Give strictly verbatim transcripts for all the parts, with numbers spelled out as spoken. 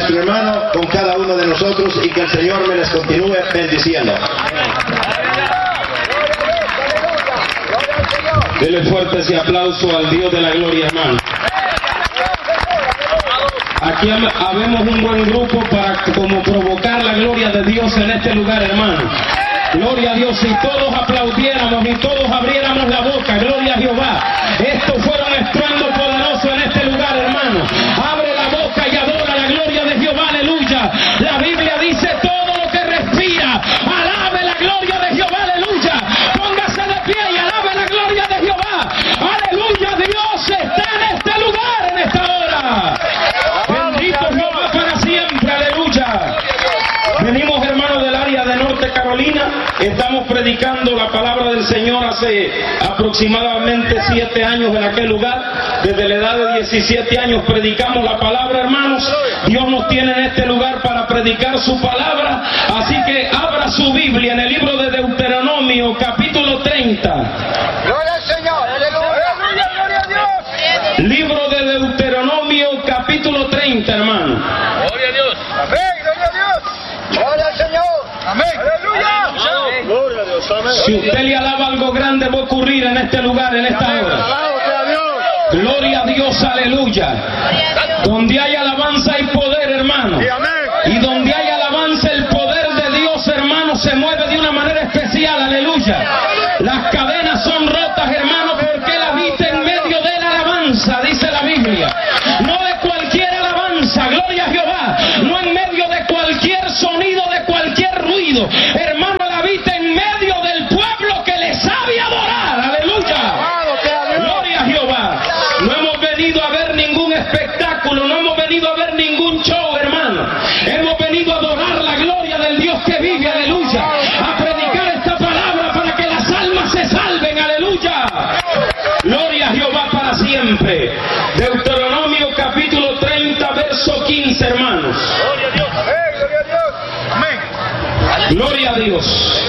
nuestro hermano con cada uno de nosotros y que el Señor me les continúe bendiciendo. Dele fuerte ese aplauso al Dios de la gloria, hermano. Aquí habemos un buen grupo para como provocar la gloria de Dios en este lugar, hermano. Gloria a Dios, si todos aplaudiéramos y todos abriéramos la boca, gloria a Jehová. Esto fuera un estruendo poderoso en este lugar, hermano. Abre la boca y adora la gloria de Jehová, aleluya. La Biblia dice todo lo que respira, alabe la gloria de Jehová, aleluya. Póngase de pie y alabe la gloria de Jehová, aleluya. Dios está en este lugar en esta hora. Bendito Jehová para siempre, aleluya. Venimos, hermanos, del área de Norte Carolina. Estamos predicando la palabra del Señor hace aproximadamente siete años en aquel lugar. Desde la edad de diecisiete años predicamos la palabra, hermanos. Dios nos tiene en este lugar para predicar su palabra. Así que abra su Biblia en el libro de Deuteronomio, capítulo treinta. Gloria al Señor, aleluya, gloria a Dios. Libro de Deuteronomio, capítulo treinta, hermano. Gloria a Dios. Amén, gloria a Dios. Gloria al Señor. Amén. Aleluya. Gloria a Dios. Amén. Si usted le alaba, algo grande va a ocurrir en este lugar, en esta hora. Gloria a Dios, aleluya. Donde hay alabanza hay poder, hermano. Y donde hay alabanza, el poder de Dios, hermano, se mueve de una manera especial, aleluya. Las cadenas son rotas, hermano, porque Él habita en medio de la alabanza, dice la Biblia. No de cualquier alabanza, gloria a Jehová. No en medio de cualquier sonido, de cualquier ruido. Hermano, Él habita en medio del pueblo que le sabe adorar, aleluya. Gloria a Jehová. No hemos venido a ver ningún espectáculo, no hemos venido a ver ningún show, hermano. Hemos venido a adorar la gloria del Dios que vive, aleluya. A predicar esta palabra para que las almas se salven, aleluya. Gloria a Jehová para siempre. Deuteronomio capítulo treinta, verso quince, hermanos. Gloria a Dios.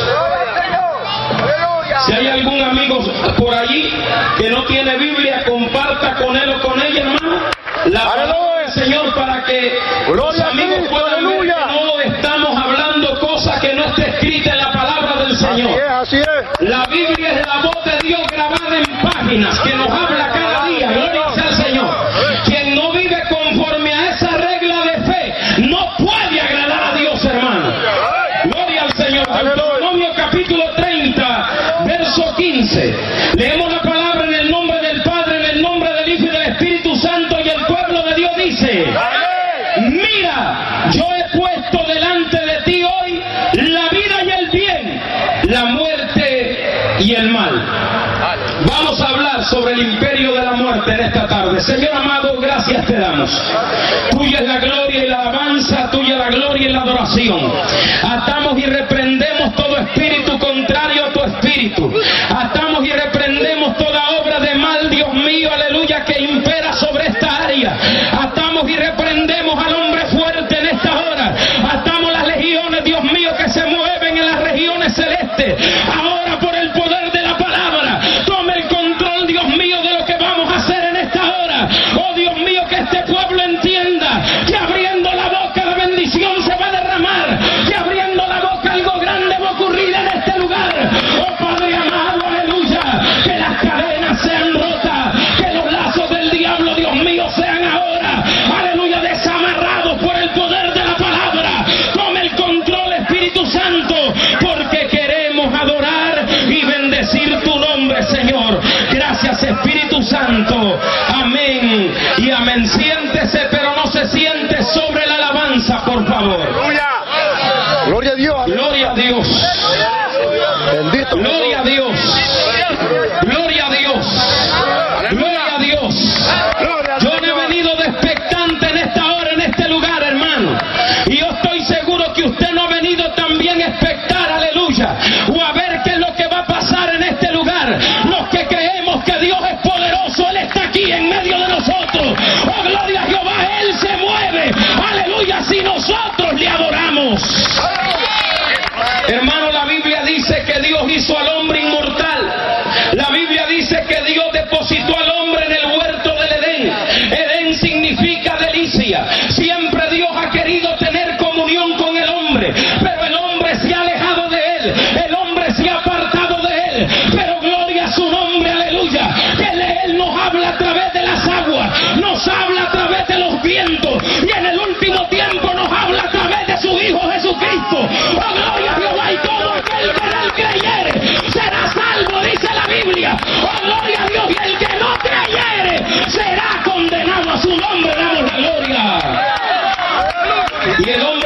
Si hay algún amigo por allí que no tiene Biblia, comparta con él o con ella, hermano, la palabra del Señor para que los amigos puedan ver que no estamos hablando cosas que no está escrita en la palabra del Señor. Así es, así es. La Biblia es la voz de Dios grabada en páginas que nos habla cada día. Gloria sea al Señor. Quien no vive conforme a esa regla de fe no puede agradar a Dios, hermano. Gloria al Señor. Deuteronomio capítulo treinta, verso quince. Leemos la palabra en el nombre del Padre, en el nombre del Hijo y del Espíritu Santo, y el pueblo de Dios dice: mira, yo he puesto delante de ti hoy la vida y el bien, la muerte y el mal. Vamos a hablar sobre el imperio de la muerte en esta tarde. Señor amado, gracias te damos. Tuya es la gloria y la alabanza, tuya la gloria y la adoración. Atamos y reprendemos todo espíritu contrario a tu espíritu. Atamos y reprendemos toda obra de mal, Dios mío, aleluya, que impera sobre esta área. Atamos y reprendemos al hombre fuerte en esta hora. Atamos las legiones, Dios mío, que se mueven en las regiones celestes. Ahora, por el poder de la palabra, tome el control, Dios mío, de lo que vamos a hacer en esta hora. Oh Dios mío, que este pueblo entienda que abriendo la boca la bendición se va a derramar, que abriendo la boca algo grande va a ocurrir en este lugar. Oh Padre amado, aleluya, que las cadenas sean rotas, que los lazos del diablo, Dios mío, sean ahora, aleluya, desamarrados por el poder de la palabra. Tome el control, Espíritu Santo, porque queremos adorar y bendecir tu nombre, Señor. Gracias, Espíritu Santo. Amén y amén. Siéntese, pero no se siente sobre la alabanza, por favor. Gloria a Dios. Gloria a Dios. Bendito. Gloria a Dios. Gloria a Dios. Gloria a Dios. Yo no he venido de expectante en esta hora, en este lugar, hermano. Y yo estoy seguro que usted no ha venido también a expectar, aleluya, o a ver qué es lo que va a pasar en este lugar. Los que creemos que Dios es poderoso, Él está aquí en medio de nosotros. Oh, gloria a Jehová, Él se mueve. Aleluya, si nosotros le adoramos. Hermano, la Biblia dice que Dios hizo al hombre inmortal. La Biblia dice que Dios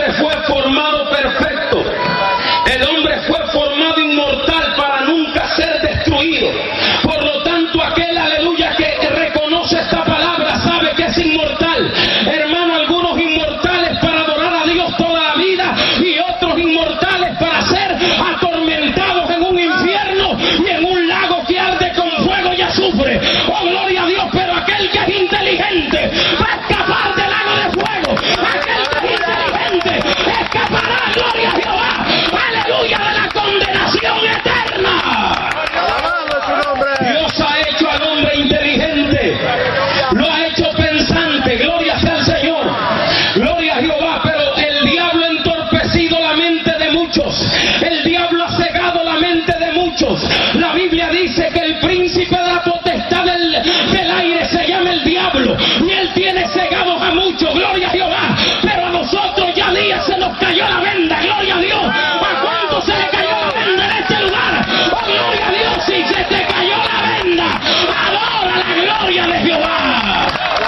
hombre fue formado perfecto. El hombre fue formado inmortal para nunca ser destruido. Por lo tanto, aquel, aleluya, que reconoce esta palabra sabe que es inmortal. Hermano, algunos inmortales para adorar a Dios toda la vida y otros inmortales para ser atormentados en un infierno y en un lago que arde con fuego y azufre. Oh, gloria a Dios, pero aquel que es inteligente va a escapar del lago de fuego. Aquel que es inteligente escapará, gloria a Jehová, aleluya, de la condenación eterna. Dios ha hecho al hombre inteligente, lo ha hecho pensante, gloria sea al Señor, gloria a Jehová, pero el diablo ha entorpecido la mente de muchos, el diablo ha cegado la mente de muchos. La Biblia dice que el príncipe de la potestad del, del aire se llama el diablo, y él tiene cegados a muchos, gloria a Jehová, pero a nosotros ya día se nos cayó la venda, gloria a Dios. ¿A cuánto se le cayó la venda en este lugar? Oh, gloria a Dios, si se te cayó la venda, adora la gloria de Jehová.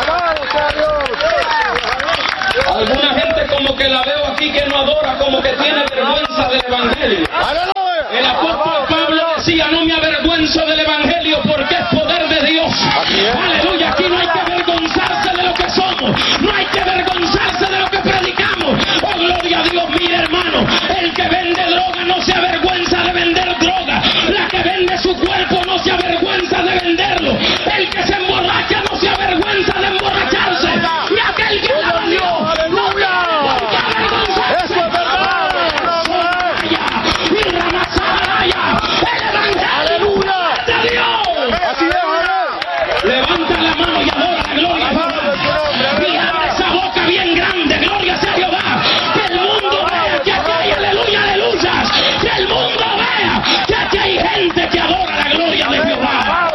Alguna gente como que la veo aquí que no adora, como que tiene vergüenza del evangelio. El apóstol Pablo decía: no me avergüenzo del evangelio porque es poder de Dios. Aleluya, aquí no hay que avergonzarse de lo que somos, no hay que avergonzarse de lo que predicamos. Oh, gloria a Dios. Mire, hermano, el que vende droga no se avergüenza de vender droga, la que vende su cuerpo no se avergüenza de venderlo, el que se emborracha no se avergüenza de emborracharse, y aquel que ama a Dios no tiene por qué avergonzarse. Eso es verdad. Y Ramasaharaya, el evangelio de Dios. Así es. Levanta la mano y adora la gloria a Jehová. Y abre esa boca bien grande, gloria sea Jehová. Que el mundo vea que aquí hay aleluya, aleluyas. Que el mundo vea que aquí hay gente que adora la gloria de Jehová.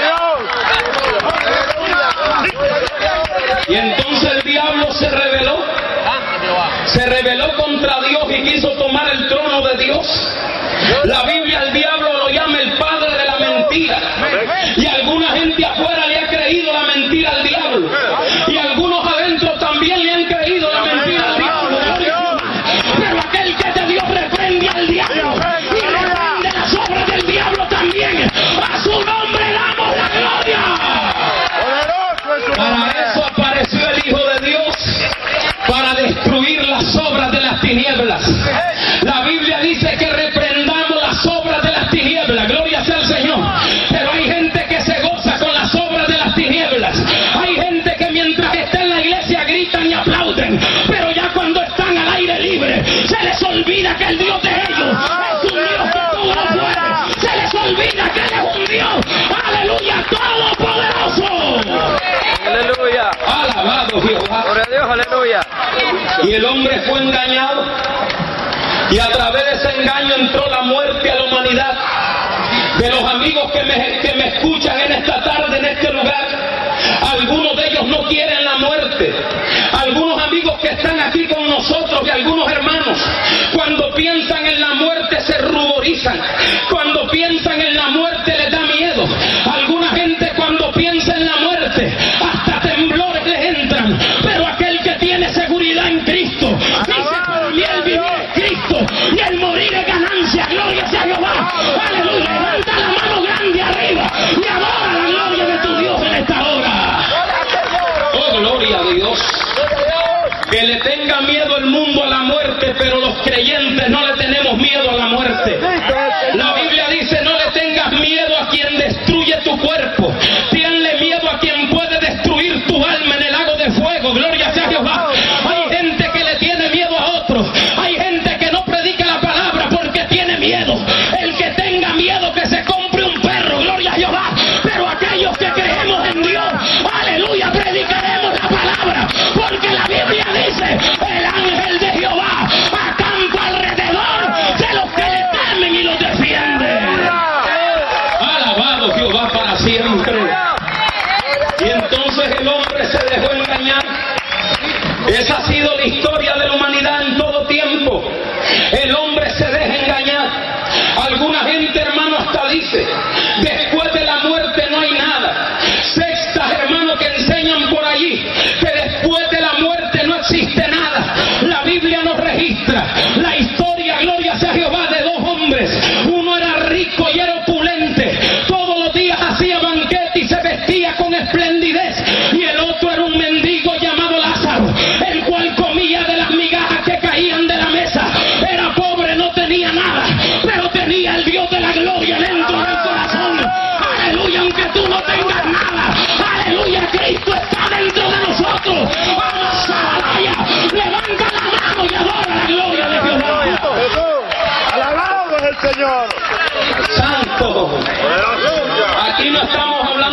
Y entonces el diablo se rebeló. Se rebeló contra Dios y quiso tomar el trono de Dios. La Biblia al diablo lo llama el padre de la mentira. Y alguna gente afuera le ha creído la mentira al diablo. Y algunos adentro también le han creído la mentira al diablo. Pero aquel que de Dios reprende al diablo y reprende las obras del diablo también, a su nombre damos la gloria. Para eso apareció el Hijo de Dios, para destruir las obras de las tinieblas. La Biblia dice que reprendamos las obras de las tinieblas, gloria sea al Señor. Pero hay gente que se goza con las obras de las tinieblas. Hay gente que mientras está en la iglesia gritan y aplauden, pero ya cuando están al aire libre se les olvida que el Dios de ellos es un Dios que todo lo puede. Se les olvida que Él es un Dios, aleluya, todopoderoso. Aleluya. Alabado Jehová. Gloria a Dios, aleluya. Y el hombre fue engañado, y a través de ese engaño entró la muerte a la humanidad. De los amigos que me, que me escuchan en esta tarde, en este lugar, algunos de ellos no quieren la muerte. Algunos amigos que están aquí con nosotros y algunos hermanos, cuando piensan en la muerte se ruborizan. Cuando piensan en la muerte les da miedo. Alguna gente cuando piensa en la muerte hasta temblores les entran. Pero aquel que tiene seguridad en Cristo dice: por mí el vivir es Cristo y el morir es ganancia. Gloria sea Jehová. Aleluya. Levanta la mano grande arriba y adora la gloria de tu Dios en esta hora. Oh, gloria a Dios. Que le tenga miedo el mundo a la muerte, pero los creyentes no le tenemos miedo a la muerte. La Biblia dice: no le tengas miedo a quien destruye tu cuerpo, tenle miedo a quien puede destruir tu alma en el lago de fuego. Gloria sea Jehová. Hay gente que le tiene miedo a otros, hay gente que no predica la palabra porque tiene miedo. El que tenga miedo que se compre un perro, gloria a Jehová. Pero aquellos que creemos en Dios, aleluya, predicaremos la palabra, porque la Biblia dice: el ángel de Jehová acampa alrededor de los que le temen y los defiende. Alabado Jehová para siempre. Y entonces el hombre se dejó engañar. Esa ha sido la historia de la humanidad en todo tiempo. El hombre se deja engañar. Alguna gente, hermano, hasta dice: después de la muerte no hay nada. Sextas, hermano, que enseñan por allí que después de la muerte no existe nada. La Biblia nos registra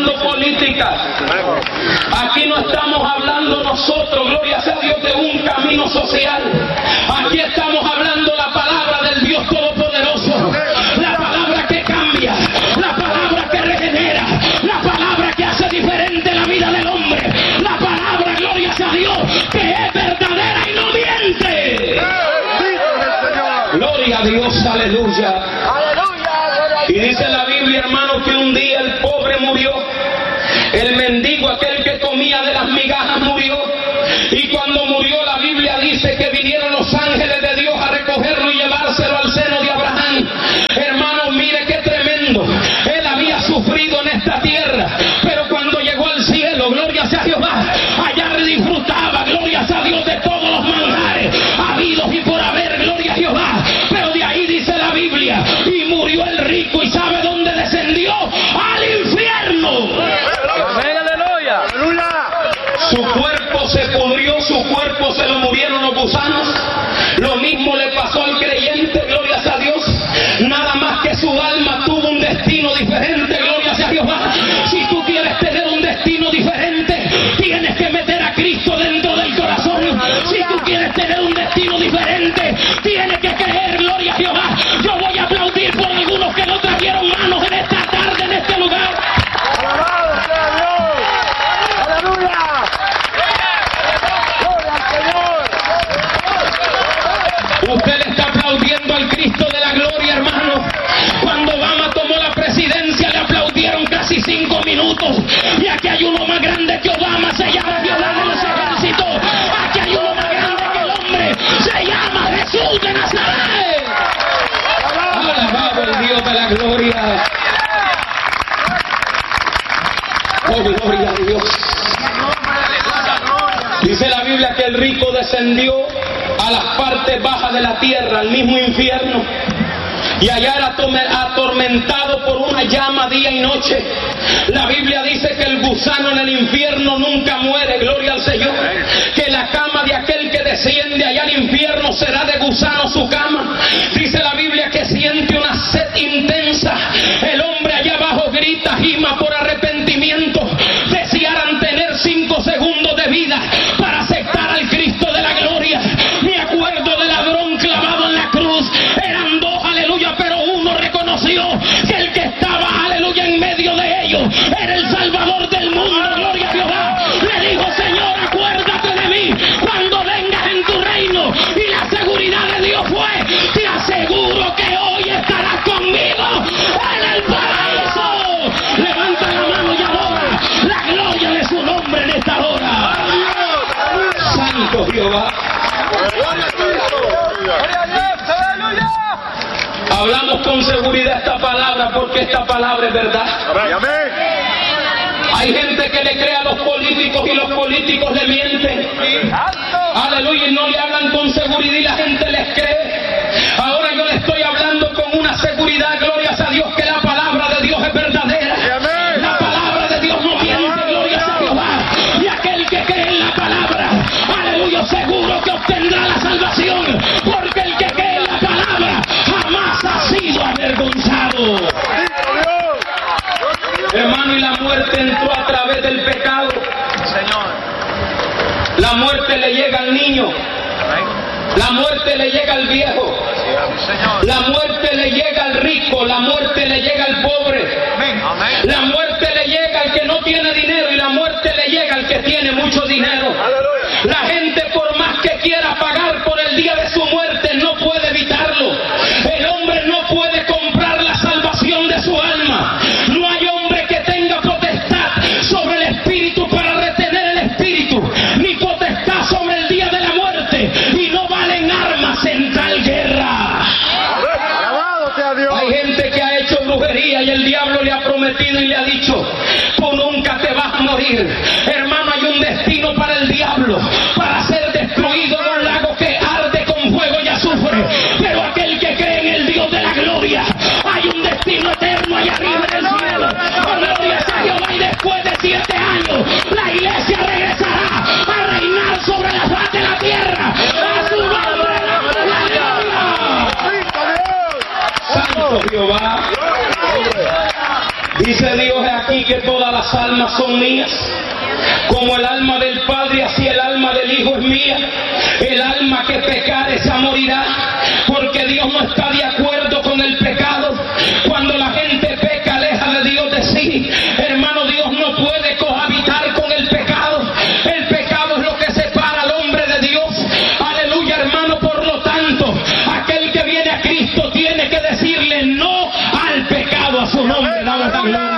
hablando política. Aquí no estamos hablando nosotros, gloria sea a Dios, de un camino social. Aquí estamos hablando la palabra del Dios Todopoderoso. La palabra que cambia, la palabra que regenera, la palabra que hace diferente la vida del hombre. La palabra, gloria sea a Dios, que es verdadera y no miente. Gloria a Dios, aleluya. Y dice la Biblia, hermano, que un día el pobre murió. El mendigo, aquel que comía de las migajas, murió. Y cuando murió, la Biblia dice que vinieron los ángeles de Dios a recogerlo y llevárselo al seno de Abraham. Hermano, mire qué tremendo. Él había sufrido en esta tierra, pero cuando llegó al cielo, gloria sea a Jehová, allá disfrutaba, gloria sea a Dios, de todos los manjares habidos y por haber, gloria a Jehová. Pero de ahí dice la Biblia, y murió el rico, y ¿sabe dónde descendió? Al infierno. Su cuerpo se pudrió, su cuerpo se lo murieron los gusanos. Lo mismo le pasó al creyente, gloria sea a Dios. Nada más que su alma tuvo un destino diferente, gloria sea a Jehová. Si tú quieres tener un destino diferente, tienes que meter a Cristo dentro del corazón. Si tú quieres tener un destino diferente, tienes que creer, gloria a Jehová. Yo voy a aplaudir por algunos que no trajeron manos en esta tarde, en este lugar. ¡Alabado sea Dios! ¡Aleluya! Usted le está aplaudiendo al Cristo de la gloria, hermano. Cuando Obama tomó la presidencia, le aplaudieron casi cinco minutos. Y aquí hay uno más grande que Obama, se llama Jehová de los ejércitos. Aquí hay uno más grande que el hombre, se llama Jesús de Nazaret. Alabado el Dios de la gloria. Oh, gloria a Dios. Dice la Biblia que el rico descendió a las partes bajas de la tierra, al mismo infierno, y allá era atormentado por una llama día y noche. La Biblia dice que el gusano en el infierno nunca muere, gloria al Señor. Que la cama de aquel que desciende allá al infierno será de gusano su cama. Dice la Biblia que siente una sed intensa. El hombre allá abajo grita, gima por arrepentimiento. Desearan tener cinco segundos de vida para aceptar al Cristo de la gloria. Me acuerdo del ladrón clavado en la cruz. Eran dos, aleluya, pero uno reconoció que el que estaba, aleluya, en medio de ellos era el Salvador del mundo, gloria a Jehová. Le dijo, Señor, acuérdate de mí cuando vengas en tu reino. Y la seguridad de Dios fue, te aseguro que hoy estarás conmigo en el paraíso. Levanta la mano y adora la gloria de su nombre en esta hora. Santo Jehová. Hablamos con seguridad esta palabra porque esta palabra es verdad. Hay gente que le cree a los políticos y los políticos le mienten. Aleluya, y no le hablan con seguridad y la gente les cree. Ahora yo le estoy hablando con una seguridad, gloria a Dios, que la palabra de Dios es verdadera. La palabra de Dios no miente, gloria a Jehová. Y aquel que cree en la palabra, aleluya, seguro que obtendrá la salvación. Porque el que cree en la palabra jamás ha sido avergonzado. Hermano, y la muerte entró a través del pecado. La muerte le llega al niño. La muerte le llega al viejo. La muerte le llega al rico. La muerte le llega al pobre. La muerte le llega al que no tiene dinero y la muerte le llega al que tiene mucho dinero. La gente, por más que quiera pagar por el día de su muerte, no puede evitarlo. El hombre no puede comprar la salvación de su alma. No hay hombre que tenga potestad sobre el espíritu para retener el espíritu, ni potestad sobre el día de la muerte, y no valen armas en tal guerra. Hay gente que ha hecho brujería y el diablo le ha prometido y le ha dicho, tú nunca te vas a morir. Hermano, hay un destino para el diablo, para ser destruido en un lago que arde con fuego y azufre. Pero aquel que cree en el Dios de la gloria, hay un destino eterno allá arriba en el cielo. Gloria a Jehová, y después de siete años la iglesia regresará a reinar sobre la faz de la tierra. A su nombre la gloria. Santo Jehová. Dice Dios, aquí que todas las almas son mías. Como el alma del Padre, así el alma del Hijo es mía. El alma que pecare, esa morirá, porque Dios no está de acuerdo con el pecado. Cuando la gente peca, aleja de Dios de sí. Hermano, Dios no puede cohabitar con el pecado. El pecado es lo que separa al hombre de Dios. Aleluya, hermano. Por lo tanto, aquel que viene a Cristo tiene que decirle no al pecado, a su nombre. Dale la gloria.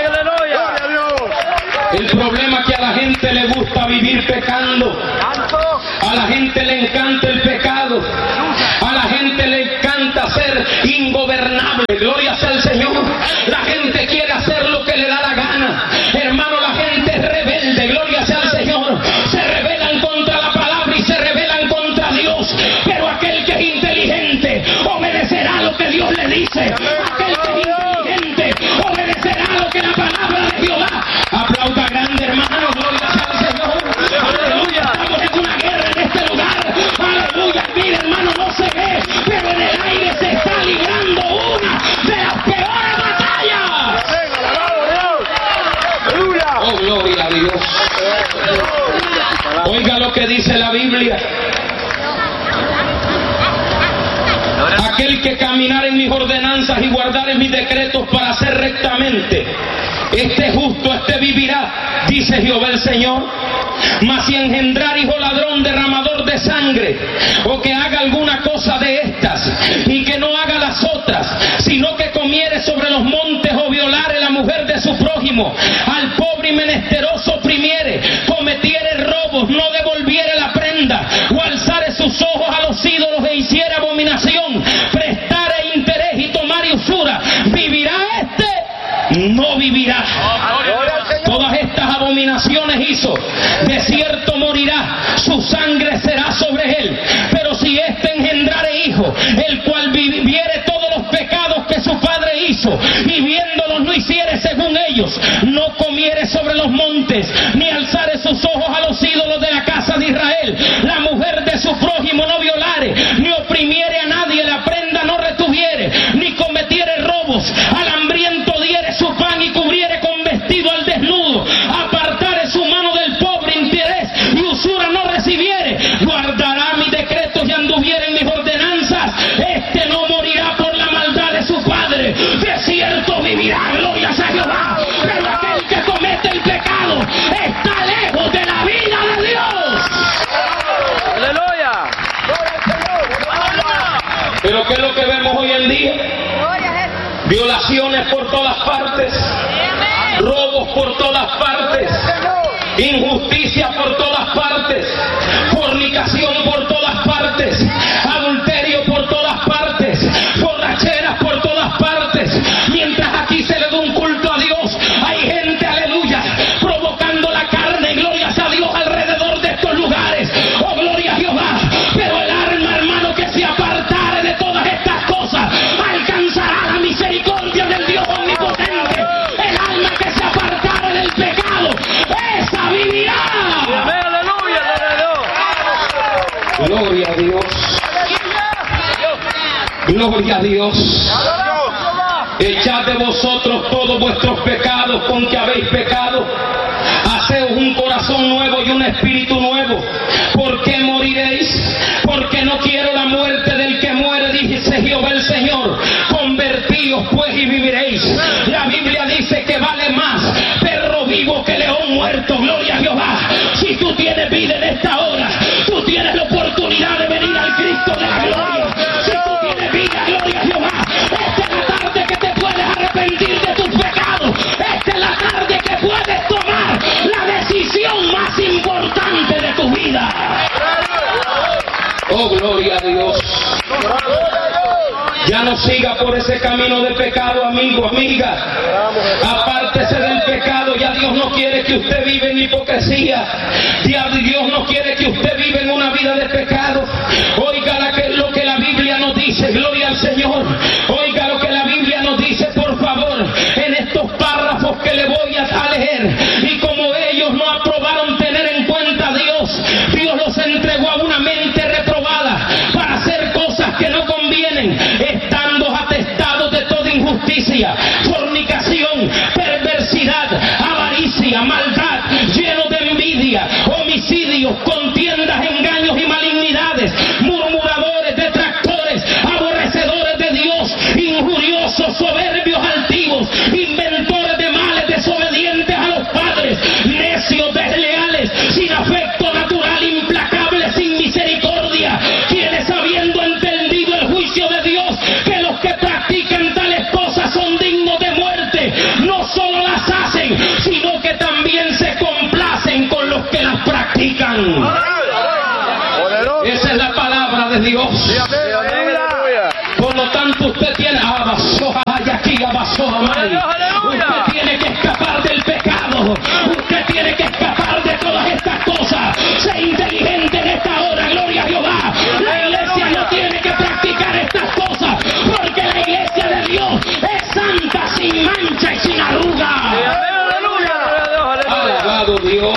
El problema es que a la gente le gusta vivir pecando. A la gente le encanta el pecado. A la gente le encanta ser ingobernable. Gloria sea al Señor. La gente quiere hacer lo que le da la gana. Hermano, la gente es rebelde. Gloria sea al Señor. Se rebelan contra la palabra y se rebelan contra Dios. Pero aquel que es inteligente obedecerá lo que Dios le dice. Aquel que es inteligente obedecerá lo que la palabra de Dios da. Aplauda grande, hermano. Gloria sea al Señor. Aleluya. Estamos en una guerra en este lugar. Aleluya. Mira, hermano, no se ve, pero en el aire se está librando una de las peores batallas. Oh, gloria a Dios. Oiga lo que dice la Biblia. Aquel que caminar en mis ordenanzas y guardar en mis decretos para hacer rectamente, este justo, este vivirá, dice Jehová el Señor. Mas si engendrar hijo ladrón, derramador de sangre, o que haga alguna cosa de estas, y que no haga las otras, sino que comiere sobre los montes o violare la mujer de su prójimo, al pobre y menesteroso oprimiere, cometiere robos, no devolviere la prenda, o alzare sus ojos a los ídolos e hiciere abominación, prestare interés y tomare usura, ¿vivirá este? No vivirá. Todas estas abominaciones hizo, de cierto morirá, su sangre será sobre él. Pero si éste engendrare hijo, el cual viviere todos los pecados que su padre hizo, y viéndolos no hiciere según ellos, no comiere sobre los montes, ni alzare sus ojos a los ídolos de la casa de Israel, la mujer de su prójimo no violare, ni oprimiere a nadie, la prenda no retuviere, ni cometiere robos, al hambriento diere su pan y cubriere con vestido al desnudo, apartare su mano del pobre, interés y usura no recibiere, guardará mis decretos y anduviere en mis ordenanzas, este no morirá por la maldad de su padre, de cierto vivirá. Gloria a Jehová. Pero aquel que comete el pecado está lejos de la vida de Dios. Aleluya. Pero ¿qué es lo que vemos hoy en día? Violaciones por todas partes, robos por todas partes, injusticia por todas partes, fornicación por todas partes, adulterio por todas partes, borracheras por todas partes. Mientras aquí se le da un culto a Dios, hay gente, aleluya, provocando la carne, glorias a Dios, alrededor de estos lugares. Oh, gloria a Jehová. Pero el alma, hermano, que se apartare de todas estas cosas, alcanzará la misericordia del Dios omnipotente. El alma que se apartare del pecado, esa vivirá. Gloria a Dios. Gloria a Dios. Echad de vosotros todos vuestros pecados con que habéis pecado. Haceos un corazón nuevo y un espíritu nuevo. ¿Por qué moriréis? Porque no quiero la muerte del que muere, dice Jehová el Señor. Convertíos pues y viviréis. La Biblia dice que vale más perro vivo que león muerto. Gloria a Jehová. Si tú tienes vida en esta hora, tú tienes la oportunidad de venir al Cristo de la gloria. Si tú tienes vida, gloria a Jehová, esta es la tarde que te puedes arrepentir de tus pecados. Esta es la tarde que puedes tomar la decisión más importante de tu vida. Oh, gloria a Dios. Ya no siga por ese camino de pecado, amigo, amiga. Apártese del pecado. Ya Dios no quiere que usted viva en hipocresía. Ya Dios no quiere que usted viva en una vida de pecado. Oiga lo que la Biblia nos dice. Gloria al Señor. Oiga lo que la Biblia nos dice, por favor, en estos párrafos que le voy a leer. Y como ellos no aprobaron tener en cuenta a Dios, Dios los entregó a una mente reprobada para hacer cosas que no convienen, estando atestados de toda injusticia, fornicación, perversidad, usted tiene abasoja y aquí abasoja mal. Usted tiene que escapar del pecado. Usted tiene que escapar de todas estas cosas. Sé inteligente en esta hora, gloria a Jehová. La iglesia no tiene que practicar estas cosas, porque la iglesia de Dios es santa, sin mancha y sin arruga. Alabado Dios.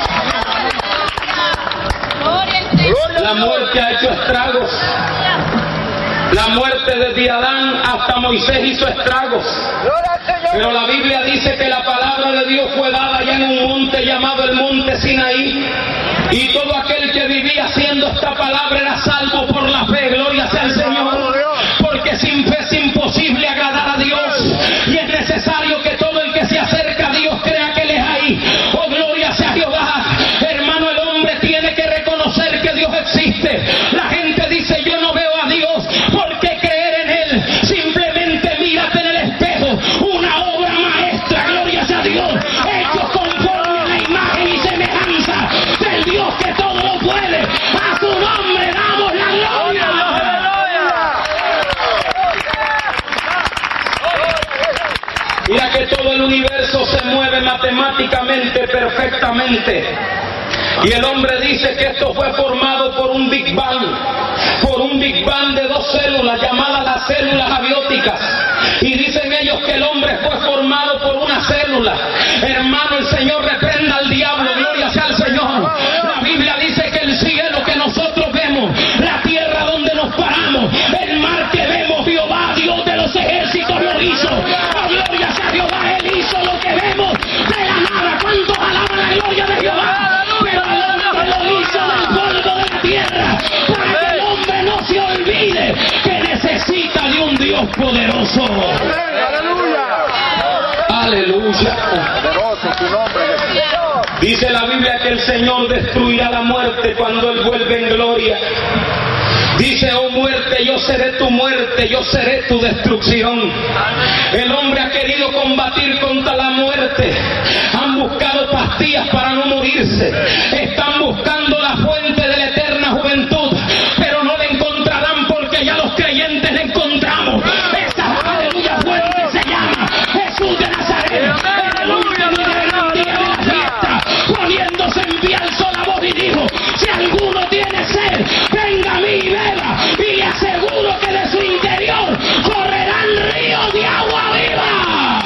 La muerte ha hecho estragos. La muerte desde Adán hasta Moisés hizo estragos. Pero la Biblia dice que la palabra de Dios fue dada allá en un monte llamado el monte Sinaí. Y todo aquel que vivía haciendo esta palabra era salvo por la fe. Gloria sea al Señor. Porque sin fe es imposible agradar a Dios. Y es necesario que todo el que se acerca a Dios crea que Él es ahí. Oh, gloria sea a Jehová. Hermano, el hombre tiene que reconocer que Dios existe. La gente dice, yo no veo a Dios. ¿Por qué creer en Él? Simplemente mírate en el espejo. Una obra maestra, gloria sea a Dios. Hechos conforme a la imagen y semejanza del Dios que todo lo puede. A su nombre damos la gloria. Mira que todo el universo se mueve matemáticamente perfectamente. Y el hombre dice que esto fue formado por un Big Bang, por un Big Bang de dos células llamadas las células abióticas. Y dicen ellos que el hombre fue formado por una célula. Hermano, el Señor reprenda al diablo, gloria sea al Señor. La Biblia dice que el cielo que nosotros vemos, la tierra donde nos paramos, el mar que vemos, Jehová, Dios de los ejércitos, lo hizo. Oh, gloria sea Jehová, Él hizo lo que vemos de la nada. ¿Cuántos alaban la gloria de Jehová? Pero el hombre lo hizo del polvo de la tierra, para que el hombre no se olvide que necesita de un Dios poderoso. Aleluya. Dice la Biblia que el Señor destruirá la muerte cuando Él vuelve en gloria. Dice, oh muerte, yo seré tu muerte, yo seré tu destrucción. El hombre ha querido combatir contra la muerte. Han buscado pastillas para no morirse. Están buscando la fuente de la eterna juventud, pero no la encontrarán porque ya los creyentes la encontramos. Esa aleluya fuente se llama Jesús de Nazaret. En el último y gran día de la fiesta, poniéndose en pie, alzó la voz y dijo, si alguno tiene sed, venga a mí y beba, y le aseguro que de su interior correrán ríos de agua viva.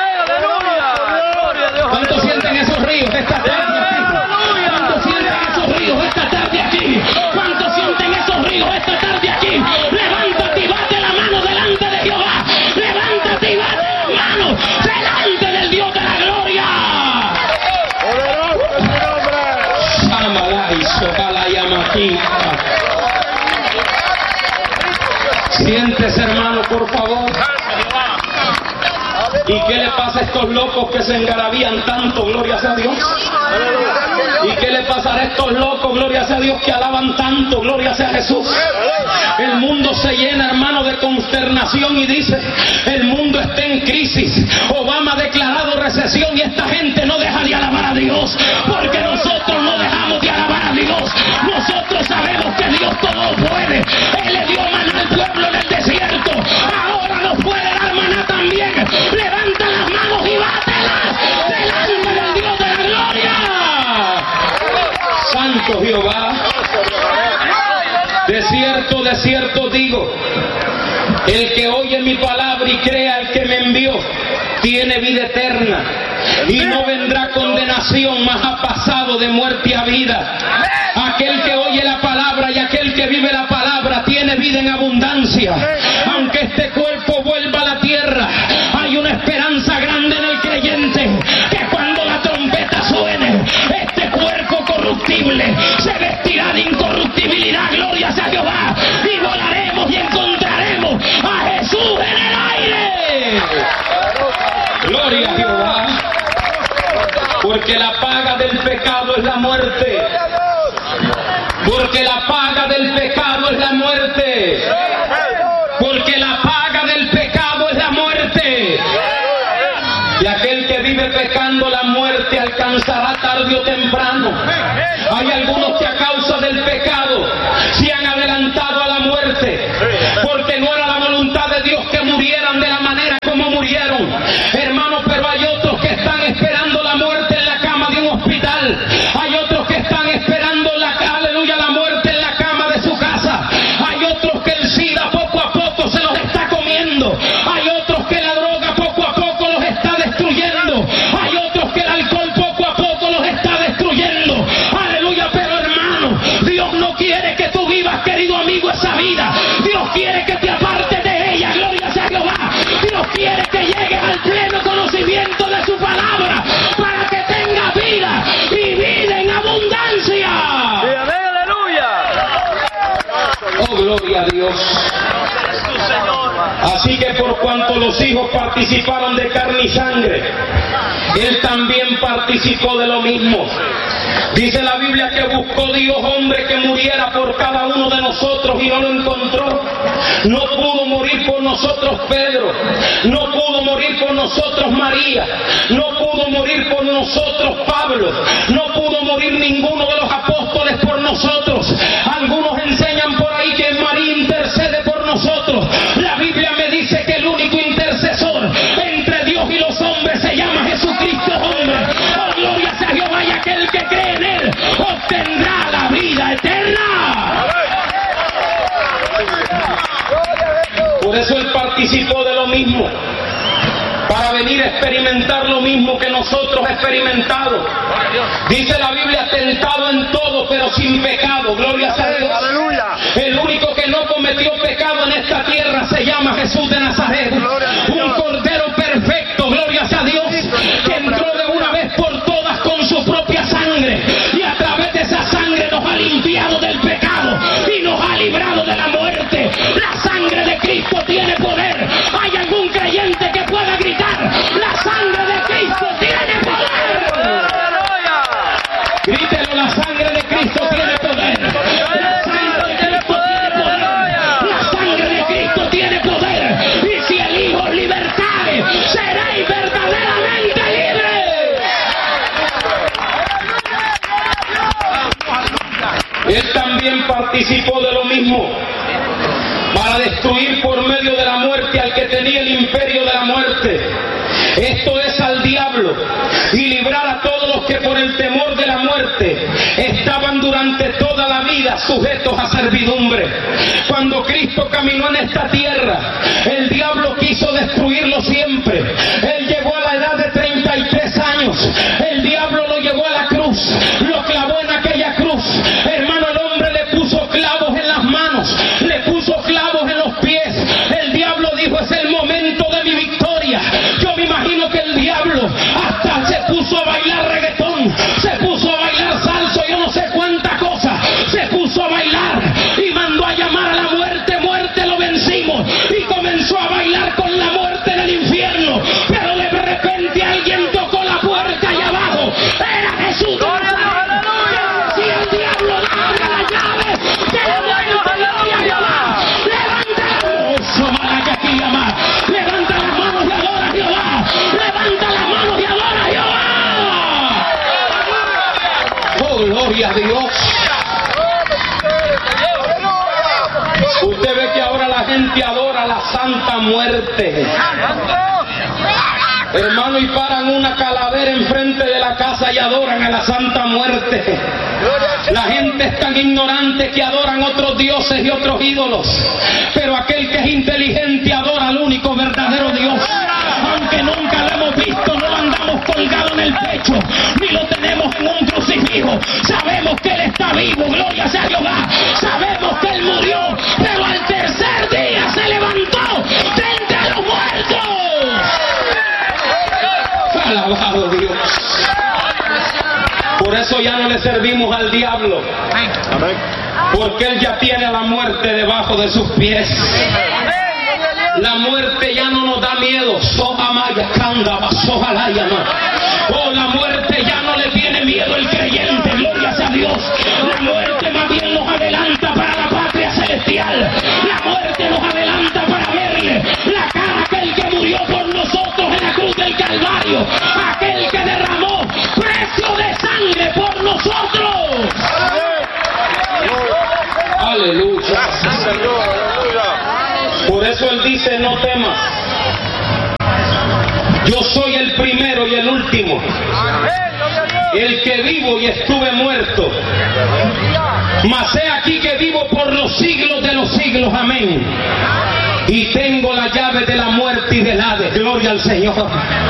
¿Cuántos sienten esos ríos esta tarde aquí? ¿Cuántos sienten esos ríos esta tarde aquí? ¿Cuántos sienten esos ríos esta tarde aquí? Levántate y bate la mano delante de Jehová. Levántate y bate la mano delante del Dios de la gloria. Siéntese, hermano, por favor. ¿Y qué le pasa a estos locos que se engarabían tanto? Gloria sea a Dios. ¿Y qué le pasará a estos locos? Gloria sea a Dios, que alaban tanto. Gloria sea a Jesús. El mundo se llena, hermano, de consternación y dice, el mundo está en crisis. Obama ha declarado recesión y esta gente no deja de alabar a Dios, porque nosotros no dejamos de alabar a Dios. Nosotros sabemos que Dios todo lo puede. Él le dio maná al pueblo en el desierto. Ahora nos puede dar maná también. Levanta las manos y bátelas delante del Dios de la gloria. Santo Jehová. De cierto, de cierto digo, el que oye mi palabra y crea al que me envió, tiene vida eterna y no vendrá condenación, mas ha pasado de muerte a vida. Aquel que oye la palabra y aquel que vive la palabra tiene vida en abundancia. Aunque este cuerpo vuelva a la tierra, hay una esperanza grande en el creyente, que cuando la trompeta suene, este cuerpo corruptible se vestirá de incorruptibilidad. Gloria sea a Jehová, y volaremos y encontraremos a Jesús en el aire. Gloria a Jehová. Porque la paga del pecado es la muerte. Porque la paga del pecado es la muerte. Porque la paga del pecado es la muerte. Y aquel que vive pecando, la muerte alcanzará tarde o temprano. Hay algunos que a causa del pecado se han adelantado a la muerte, porque no era la voluntad de Dios que murieran de la manera como murieron, hermano, pero hay otros que están esperando la muerte en la cama de un hospital, hay otros que están esperando la, aleluya, la muerte en la cama de su casa, hay otros que el SIDA poco a poco se los está comiendo, hay otros que la droga poco a poco los está destruyendo, hay otros que el alcohol poco a poco los está destruyendo, aleluya, pero hermano, Dios no quiere que tú vivas, querido amigo, esa vida. Dios quiere que te apartes de ella, gloria sea Jehová. Dios quiere que llegues al pleno conocimiento de su palabra para que tengas vida y vida en abundancia. ¡Aleluya! Oh, gloria a Dios. Así que por cuanto los hijos participaron de carne y sangre, Él también participó de lo mismo. Dice la Biblia que buscó Dios hombre que muriera por cada uno de nosotros y no lo encontró. No pudo morir por nosotros Pedro, no pudo morir por nosotros María, no pudo morir por nosotros Pablo, no pudo morir ninguno de los apóstoles por nosotros. Algunos enseñan por ahí que María intercede por nosotros. La Biblia me dice que el único intercesor entre Dios y los hombres se llama Jesucristo hombre. Oh, gloria sea Jehová, y aquel que cree en Él obtendrá la vida eterna. Por eso Él participó de lo mismo, para venir a experimentar lo mismo que nosotros experimentado. Dice la Biblia, tentado en todo, pero sin pecado. Gloria a Dios. El único que no cometió pecado en esta tierra se llama Jesús de Nazaret. Un cordero perfecto, gloria a Dios, que entró de una vez por todas con su propia sangre, y a través de esa sangre nos ha limpiado del pecado y nos ha librado de la muerte. La sangre de Cristo tiene poder. ¿Hay algún creyente que pueda gritar: la sangre de Cristo tiene poder? Grítelo: la sangre de Cristo tiene poder. La sangre de Cristo tiene poder. La sangre de Cristo tiene poder. Y si el Hijo os libertare, seréis verdaderamente libres. Él también participó de lo mismo, para destruir por medio de la muerte al que tenía el imperio de la muerte, esto es al diablo, y librar a todos los que por el temor de la muerte estaban durante toda la vida sujetos a servidumbre. Cuando Cristo caminó en esta tierra, el diablo quiso destruirlo siempre. Él llegó a la edad de treinta y tres años, el diablo lo llevó a la cruz, lo clavó en aquella cruz. Hermano, el hombre le puso clavos en las manos, le puso clavos en los pies. El diablo dijo: es el momento de mi victoria. Yo me imagino que el diablo hasta se puso a bailar reggaetón, se puso a bailar salsa, yo no sé cuánta cosa, se puso a bailar y mandó a llamar a la muerte: muerte, lo vencimos, y comenzó a bailar con la muerte en el infierno. Pero de repente alguien tocó la puerta allá abajo, era Jesús de Nazaret. Si el diablo abre la llave de la muerte, gloria a Jehová, levanta la mano, levanta las manos y adora a Jehová, levanta las manos y adora a Jehová. Oh, gloria a Dios. Usted ve que ahora la gente adora la Santa Muerte, hermano, y paran una calavera enfrente de la casa y adoran a la Santa Muerte. La gente es tan ignorante que adoran otros dioses y otros ídolos, pero aquel que es inteligente adora al único verdadero Dios. Aunque nunca lo hemos visto, no lo andamos colgado en el pecho, ni lo tenemos en un crucifijo. Sabemos que Él está vivo, gloria sea Jehová. Sabemos que Él murió, pero al tercer día se levantó de entre los muertos. Alabado Dios. Por eso ya no le servimos al diablo, porque él ya tiene la muerte debajo de sus pies. La muerte ya no nos da miedo. Oh, la muerte ya no le tiene miedo el creyente, gloria sea Dios. La muerte más bien nos adelanta para la patria celestial. La muerte nos adelanta para verle la cara a aquel que murió por nosotros en la cruz del Calvario, aquel que derramó precio de sangre por nosotros. Aleluya. Por eso Él dice, no temas. Yo soy el primero y el último, el que vivo y estuve muerto, mas he aquí que vivo por los siglos de los siglos, amén. Y tengo la llave de la muerte y del Hades, gloria al Señor.